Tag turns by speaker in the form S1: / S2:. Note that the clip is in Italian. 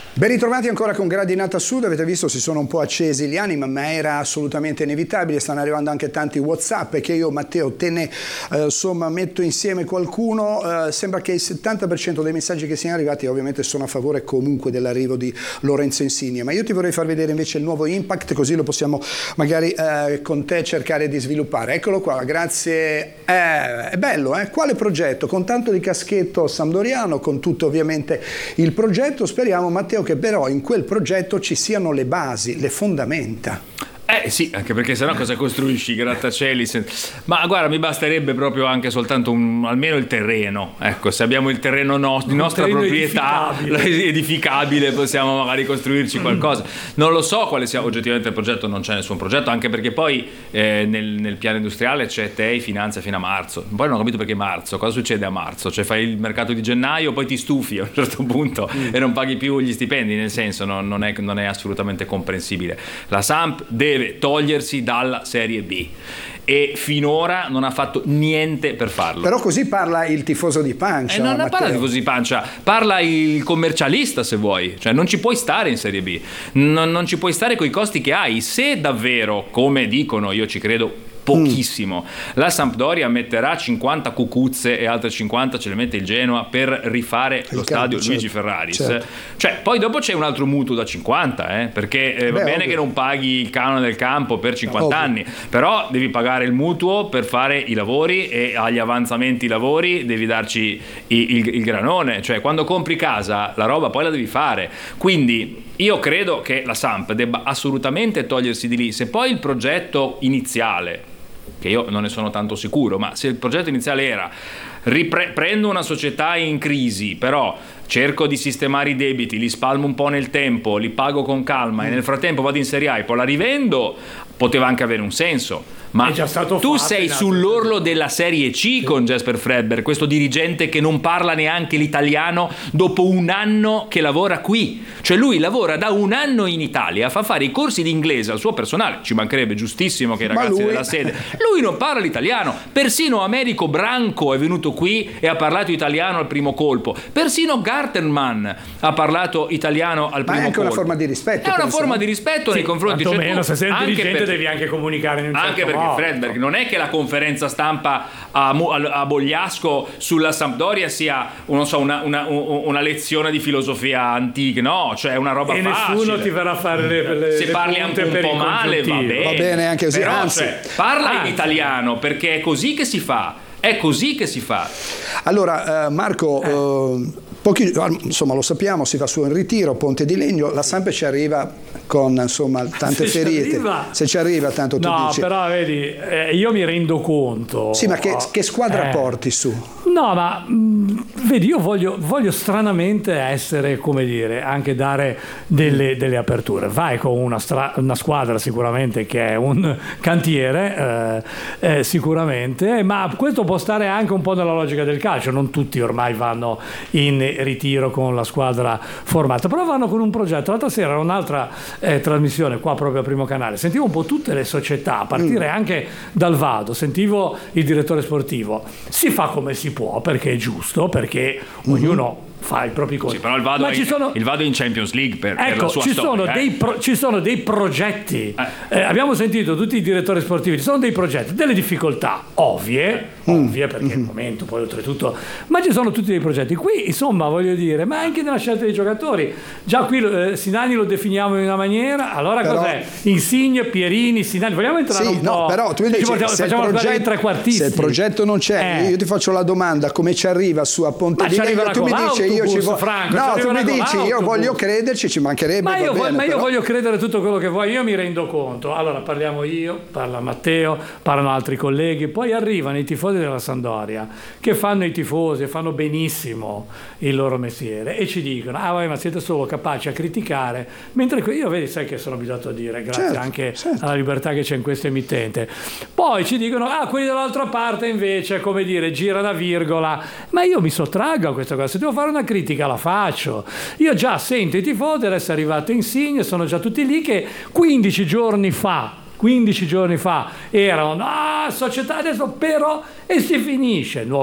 S1: Ben ritrovati ancora con Gradinata Sud. Avete visto, si sono un po' accesi gli animi, ma era assolutamente inevitabile. Stanno arrivando anche tanti WhatsApp che io, Matteo, te ne metto insieme qualcuno. Sembra che il 70% dei messaggi che siano arrivati ovviamente sono a favore comunque dell'arrivo di Lorenzo Insigne, ma io ti vorrei far vedere invece il nuovo Impact, così lo possiamo magari con te cercare di sviluppare. Eccolo qua, grazie. È bello, Quale progetto? Con tanto di caschetto sampdoriano, con tutto ovviamente il progetto. Speriamo, Matteo, che però in quel progetto ci siano le basi, le fondamenta.
S2: Sì, anche perché sennò cosa costruisci? Grattacieli? Ma guarda, mi basterebbe proprio anche soltanto almeno il terreno. Ecco, se abbiamo il terreno di nostra proprietà edificabile, possiamo magari costruirci qualcosa. Non lo so quale sia oggettivamente il progetto, non c'è nessun progetto, anche perché poi nel piano industriale c'è TEI finanzia fino a marzo. Poi non ho capito perché marzo, cosa succede a marzo? Cioè fai il mercato di gennaio, poi ti stufi a un certo punto e non paghi più gli stipendi, nel senso non è assolutamente comprensibile. La Samp deve togliersi dalla Serie B e finora non ha fatto niente per farlo.
S1: Però così parla il tifoso di pancia.
S2: Non parla il tifoso di pancia, parla il commercialista, se vuoi. Cioè non ci puoi stare in Serie B, non ci puoi stare coi costi che hai. Se davvero, come dicono, io ci credo pochissimo, la Sampdoria metterà 50 cucuzze e altre 50 ce le mette il Genoa per rifare lo stadio Luigi Ferraris, cioè poi dopo c'è un altro mutuo da 50, perché va bene ovvio che non paghi il canone del campo per 50 anni, però devi pagare il mutuo per fare i lavori e agli avanzamenti lavori devi darci il granone, cioè quando compri casa la roba poi la devi fare. Quindi io credo che la Samp debba assolutamente togliersi di lì. Se poi il progetto iniziale, che io non ne sono tanto sicuro, ma se il progetto iniziale era prendo una società in crisi, però cerco di sistemare i debiti, li spalmo un po' nel tempo, li pago con calma e nel frattempo vado in Serie A e poi la rivendo, poteva anche avere un senso. Ma tu sei sull'orlo della Serie C con Jesper Fredberg, questo dirigente che non parla neanche l'italiano dopo un anno che lavora qui. Cioè lui lavora da un anno in Italia, fa fare i corsi di inglese al suo personale, ci mancherebbe, giustissimo che i ragazzi della sede. Lui non parla l'italiano, persino Americo Branco è venuto qui e ha parlato italiano al primo colpo, persino Gartenman ha parlato italiano al primo colpo. Ma è anche
S1: una forma di rispetto.
S2: È una forma di rispetto nei confronti.
S3: Quantomeno, se sei un dirigente devi anche comunicare in un certo modo.
S2: Anche perché Fredberg non è che la conferenza stampa a Bogliasco sulla Sampdoria sia una lezione di filosofia antica, no, cioè una roba
S3: e
S2: facile.
S3: Nessuno ti verrà a fare
S2: se parli anche un po' male va bene
S1: anche così.
S2: Però, parla in italiano, perché è così che si fa.
S1: Allora Marco, lo sappiamo, si va su in ritiro, Ponte di Legno, la Samp ci arriva con tante ferite. Se ci arriva tanto tu dici.
S3: No, però vedi, io mi rendo conto.
S1: Sì, ma che squadra porti su?
S3: No, ma vedi, io voglio stranamente essere, come dire, anche dare delle aperture. Vai con una squadra sicuramente che è un cantiere, sicuramente, ma questo può stare anche un po' nella logica del calcio. Non tutti ormai vanno in ritiro con la squadra formata, però vanno con un progetto. L'altra sera era un'altra trasmissione qua proprio a Primo Canale, sentivo un po' tutte le società a partire anche dal Vado, sentivo il direttore sportivo, si fa come si può perché è giusto, perché ognuno fa i propri conti.
S2: Sì, però il Vado è in Champions League per la sua storia.
S3: Ci sono dei progetti. Abbiamo sentito tutti i direttori sportivi, ci sono dei progetti, delle difficoltà ovvie perché il momento poi oltretutto, ma ci sono tutti dei progetti. Qui insomma voglio dire, ma anche nella scelta dei giocatori, già qui Sinani lo definiamo in una maniera, allora però, cos'è? Insigne, Pierini, Sinani, vogliamo entrare un po'?
S1: No, però tu mi dici, se il progetto non c'è, io ti faccio la domanda, come ci arriva su a Ponte di Legno, tu mi dici io ci tu mi dici io voglio crederci, ci mancherebbe,
S3: ma io voglio credere tutto quello che vuoi, io mi rendo conto. Allora parliamo io, parla Matteo, parlano altri colleghi, poi arrivano i tifosi della Sampdoria che fanno i tifosi e fanno benissimo il loro mestiere e ci dicono ma siete solo capaci a criticare, mentre io vedi, sai che sono abituato a dire, grazie alla libertà che c'è in questo emittente, poi ci dicono quelli dall'altra parte invece, come dire, gira la virgola, ma io mi sottraggo a questa cosa. Se devo fare una critica la faccio. Io già sento i tifosi, adesso è arrivato Insigne, sono già tutti lì che 15 giorni fa erano società, adesso però, e si finisce